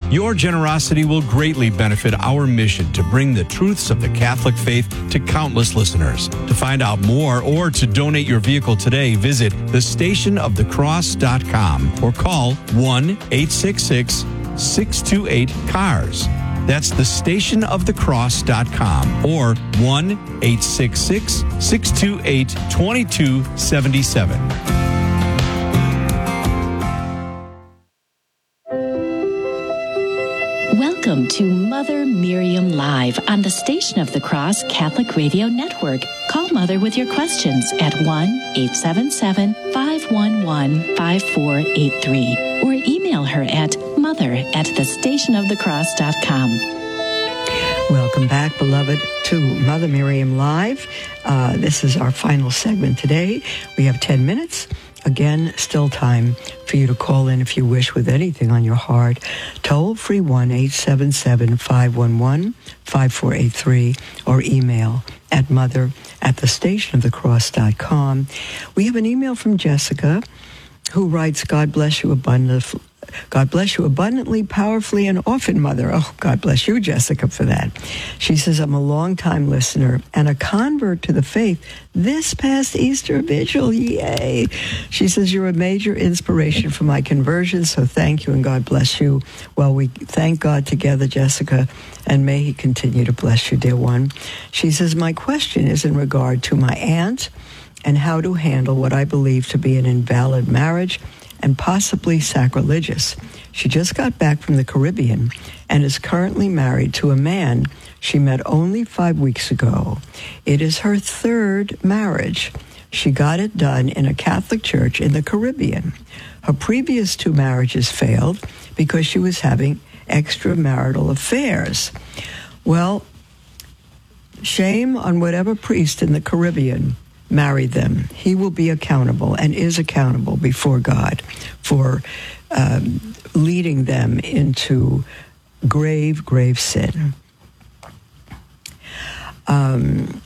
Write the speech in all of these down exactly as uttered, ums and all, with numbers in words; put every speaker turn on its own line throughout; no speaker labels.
Your generosity will greatly benefit our mission to bring the truths of the Catholic faith to countless listeners. To find out more or to donate your vehicle today, visit the station of the cross dot com or call one eight six six, six two eight, C A R S. That's the station of the cross dot com or one eight six six, six two eight, two two seven seven.
Welcome to Mother Miriam Live on the Station of the Cross Catholic Radio Network. Call Mother with your questions at one eight seven seven, five one one, five four eight three or email her at mother at the station of the cross dot com.
Welcome back, beloved, to Mother Miriam Live. Uh, this is our final segment today. We have ten minutes. Again, still time for you to call in if you wish with anything on your heart. Toll free one eight seven seven, five one one, five four eight three or email at mother at the station of the cross dot com. We have an email from Jessica who writes, God bless you abundantly. God bless you abundantly, powerfully, and often, Mother. Oh, God bless you, Jessica, for that. She says, I'm a long-time listener and a convert to the faith this past Easter Vigil. Yay! She says, you're a major inspiration for my conversion, so thank you and God bless you. Well, we thank God together, Jessica, and may he continue to bless you, dear one. She says, my question is in regard to my aunt and how to handle what I believe to be an invalid marriage and possibly sacrilegious. She just got back from the Caribbean and is currently married to a man she met only five weeks ago. It is her third marriage. She got it done in a Catholic church in the Caribbean. Her previous two marriages failed because she was having extramarital affairs. Well, shame on whatever priest in the Caribbean married them. He will be accountable and is accountable before God for um, leading them into grave, grave sin. Um,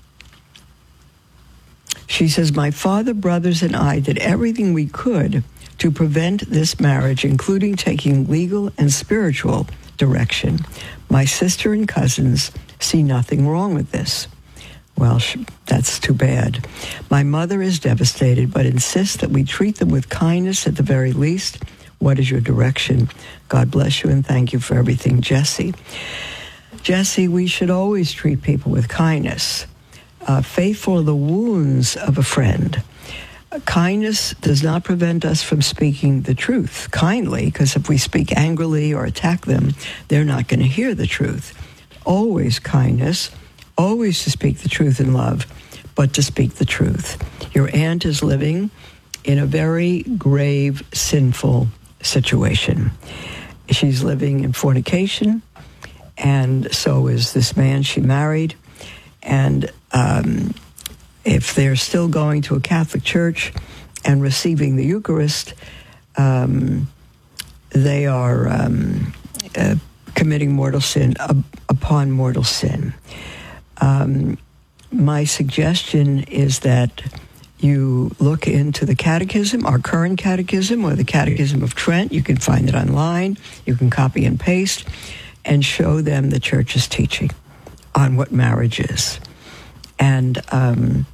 she says, my father, brothers, and I did everything we could to prevent this marriage, including taking legal and spiritual direction. My sister and cousins see nothing wrong with this. Well, that's too bad. My mother is devastated, but insists that we treat them with kindness at the very least. What is your direction? God bless you and thank you for everything, Jesse. Jesse, we should always treat people with kindness. Uh, faithful are the wounds of a friend. Uh, kindness does not prevent us from speaking the truth kindly, because if we speak angrily or attack them, they're not going to hear the truth. Always kindness. Always to speak the truth in love, but to speak the truth. Your aunt is living in a very grave, sinful situation. She's living in fornication, and so is this man she married. And um, if they're still going to a Catholic church and receiving the Eucharist, um, they are um, uh, committing mortal sin uh, upon mortal sin. Um, my suggestion is that you look into the catechism, our current catechism, or the Catechism of Trent. You can find it online. You can copy and paste and show them the church's teaching on what marriage is. And, um,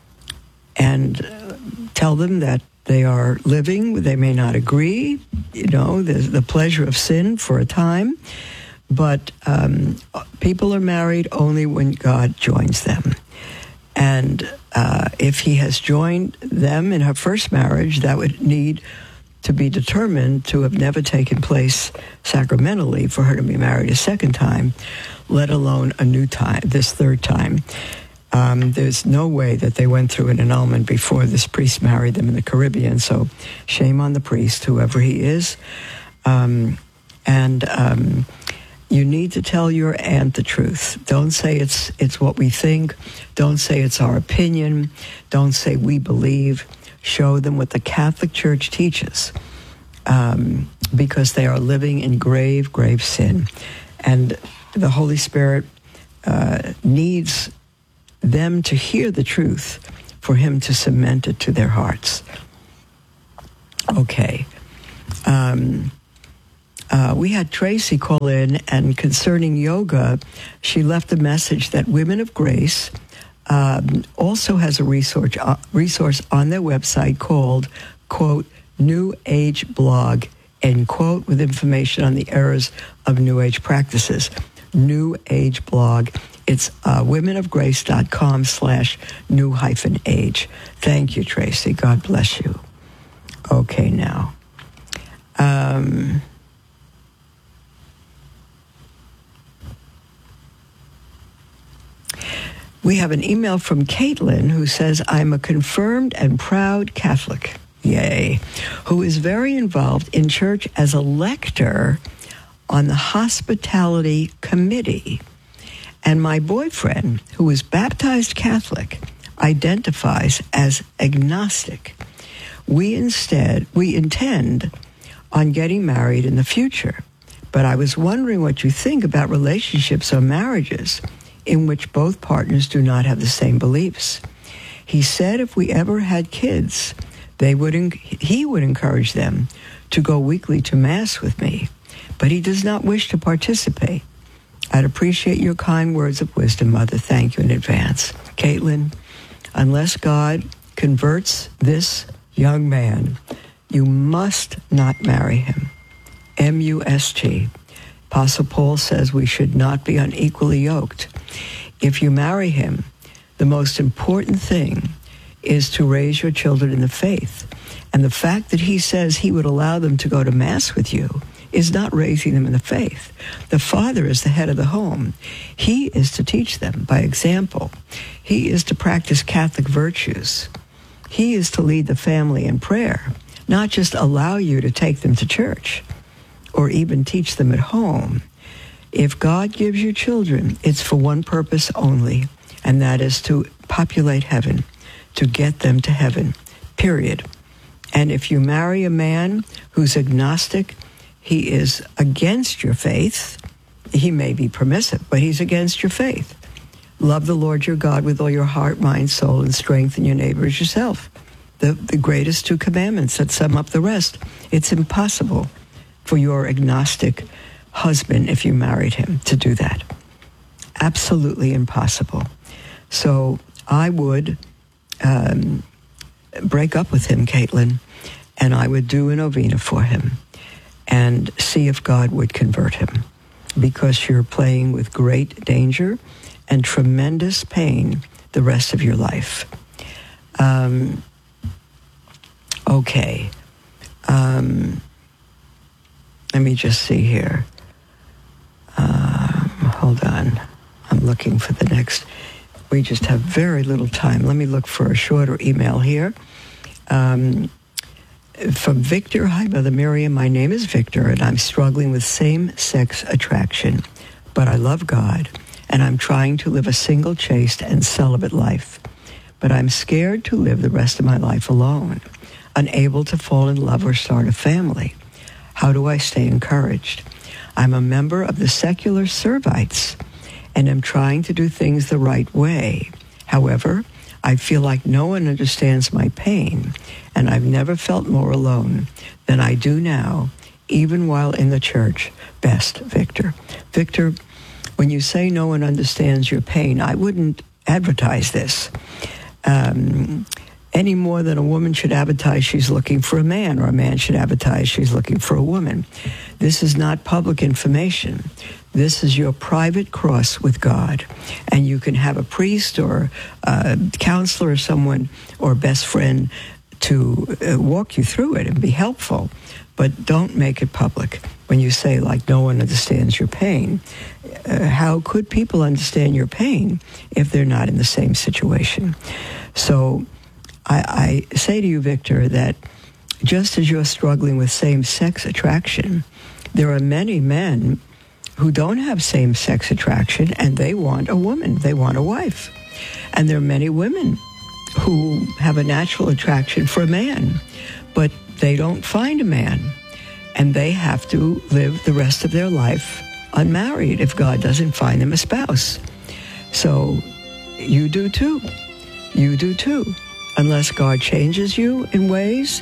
and tell them that they are living, they may not agree, you know, there's the pleasure of sin for a time. But um, people are married only when God joins them. And uh, if he has joined them in her first marriage, that would need to be determined to have never taken place sacramentally for her to be married a second time, let alone a new time, this third time. Um, there's no way that they went through an annulment before this priest married them in the Caribbean. So shame on the priest, whoever he is. Um, and... Um, You need to tell your aunt the truth. Don't say it's it's what we think. Don't say it's our opinion. Don't say we believe. Show them what the Catholic Church teaches, um, because they are living in grave, grave sin. And the Holy Spirit uh, needs them to hear the truth for him to cement it to their hearts. Okay. Um Uh, we had Tracy call in, and concerning yoga, she left a message that Women of Grace um, also has a resource, uh, resource on their website called, quote, New Age Blog, end quote, with information on the errors of New Age practices. New Age Blog. It's uh, womenofgrace.com slash new hyphen age. Thank you, Tracy. God bless you. Okay, now. Um, we have an email from Caitlin who says, I'm a confirmed and proud Catholic, yay, who is very involved in church as a lector on the hospitality committee. And my boyfriend, who is baptized Catholic, identifies as agnostic. We instead, we intend on getting married in the future. But I was wondering what you think about relationships or marriages in which both partners do not have the same beliefs. He said if we ever had kids, they would en- he would encourage them to go weekly to Mass with me, but he does not wish to participate. I'd appreciate your kind words of wisdom, Mother. Thank you in advance. Caitlin, unless God converts this young man, you must not marry him. M U S T. Apostle Paul says we should not be unequally yoked. If you marry him, the most important thing is to raise your children in the faith. And the fact that he says he would allow them to go to Mass with you is not raising them in the faith. The father is the head of the home. He is to teach them by example. He is to practice Catholic virtues. He is to lead the family in prayer, not just allow you to take them to church or even teach them at home. If God gives you children, it's for one purpose only, and that is to populate heaven, to get them to heaven, period. And if you marry a man who's agnostic, he is against your faith. He may be permissive, but he's against your faith. Love the Lord your God with all your heart, mind, soul, and strength, and your neighbor as yourself. The, the greatest two commandments that sum up the rest. It's impossible for your agnostic husband, if you married him, to do that. Absolutely impossible. So I would um, break up with him, Caitlin, and I would do a novena for him and see if God would convert him, because you're playing with great danger and tremendous pain the rest of your life. Um, okay. Um, let me just see here. Um, hold on. I'm looking for the next. We just have very little time. Let me look for a shorter email here. Um, From Victor. Hi, Mother Miriam. My name is Victor, and I'm struggling with same-sex attraction. But I love God, and I'm trying to live a single, chaste, and celibate life. But I'm scared to live the rest of my life alone, unable to fall in love or start a family. How do I stay encouraged? I'm a member of the secular Servites, and am trying to do things the right way. However, I feel like no one understands my pain, and I've never felt more alone than I do now, even while in the church. Best, Victor. Victor, when you say no one understands your pain, I wouldn't advertise this um, any more than a woman should advertise she's looking for a man, or a man should advertise she's looking for a woman. This is not public information. This is your private cross with God. And you can have a priest or a counselor or someone or best friend to uh, walk you through it and be helpful. But don't make it public. When you say, like, no one understands your pain, uh, how could people understand your pain if they're not in the same situation? So I, I say to you, Victor, that just as you're struggling with same-sex attraction, there are many men who don't have same-sex attraction, and they want a woman. They want a wife. And there are many women who have a natural attraction for a man, but they don't find a man. And they have to live the rest of their life unmarried if God doesn't find them a spouse. So you do too. You do too. Unless God changes you in ways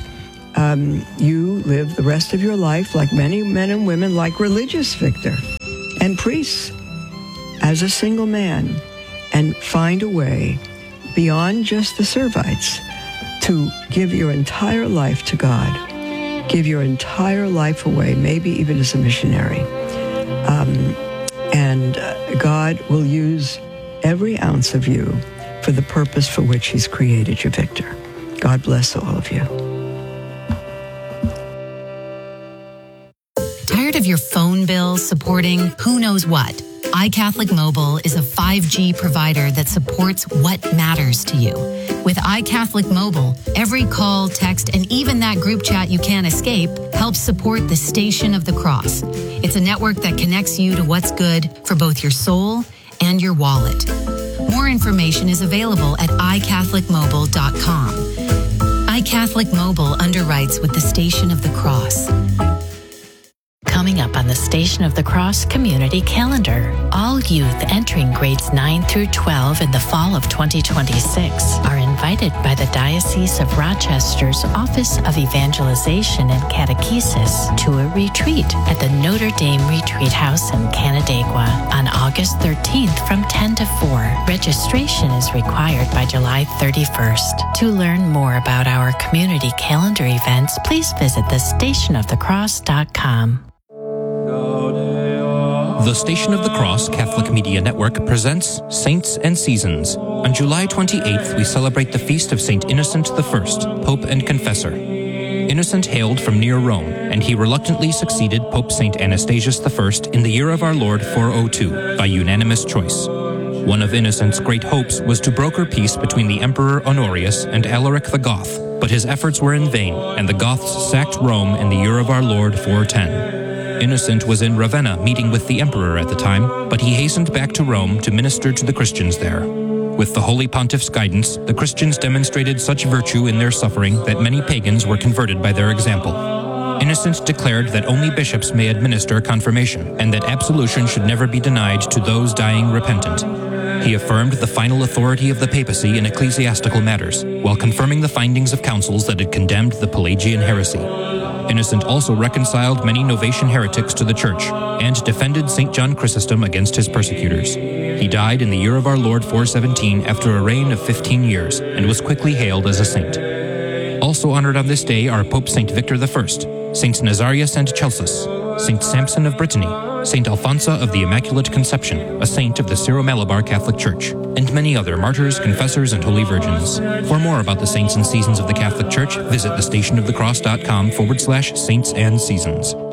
um, you live the rest of your life, like many men and women, like religious Victor and priests, as a single man, and find a way beyond just the Servites to give your entire life to God. Give your entire life away, maybe even as a missionary. Um, and uh, God will use every ounce of you for the purpose for which he's created you, Victor. God bless all of you.
Tired of your phone bill supporting who knows what? iCatholic Mobile is a five G provider that supports what matters to you. With iCatholic Mobile, every call, text, and even that group chat you can't escape helps support the Station of the Cross. It's a network that connects you to what's good for both your soul and your wallet. More information is available at i catholic mobile dot com. iCatholic Mobile underwrites with the Station of the Cross.
Coming up on the Station of the Cross Community Calendar, all youth entering grades nine through twelve in the fall of twenty twenty-six are invited by the Diocese of Rochester's Office of Evangelization and Catechesis to a retreat at the Notre Dame Retreat House in Canandaigua on August thirteenth from ten to four. Registration is required by July thirty-first. To learn more about our community calendar events, please visit the station of the cross dot com.
The Station of the Cross Catholic Media Network presents Saints and Seasons. On July twenty-eighth, we celebrate the feast of Saint Innocent the First, Pope and Confessor. Innocent hailed from near Rome, and he reluctantly succeeded Pope Saint Anastasius the First in the year of our Lord four oh two, by unanimous choice. One of Innocent's great hopes was to broker peace between the Emperor Honorius and Alaric the Goth, but his efforts were in vain, and the Goths sacked Rome in the year of our Lord four ten. Innocent was in Ravenna meeting with the emperor at the time, but he hastened back to Rome to minister to the Christians there. With the Holy Pontiff's guidance, the Christians demonstrated such virtue in their suffering that many pagans were converted by their example. Innocent declared that only bishops may administer confirmation, and that absolution should never be denied to those dying repentant. He affirmed the final authority of the papacy in ecclesiastical matters, while confirming the findings of councils that had condemned the Pelagian heresy. Innocent also reconciled many Novatian heretics to the Church and defended Saint John Chrysostom against his persecutors. He died in the year of our Lord four seventeen after a reign of fifteen years and was quickly hailed as a saint. Also honored on this day are Pope Saint Victor the First, Saints Nazarius and Celsus, Saint Samson of Brittany, Saint Alphonsa of the Immaculate Conception, a saint of the Syro-Malabar Catholic Church, and many other martyrs, confessors, and holy virgins. For more about the saints and seasons of the Catholic Church, visit thestationofthecross.com forward slash saints and seasons.